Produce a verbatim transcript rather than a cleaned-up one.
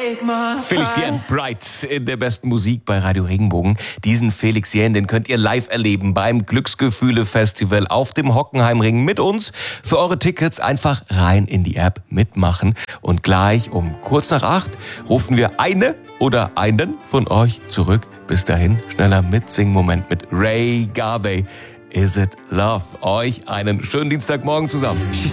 Felix Jähn, Bright in der besten Musik bei Radio Regenbogen. Diesen Felix Jähn, den könnt ihr live erleben beim Glücksgefühle-Festival auf dem Hockenheimring mit uns. Für eure Tickets einfach rein in die App mitmachen. Und gleich um kurz nach acht rufen wir eine oder einen von euch zurück. Bis dahin, schneller Mitsingen-Moment mit Ray Garvey. Is it Love? Euch einen schönen Dienstagmorgen zusammen.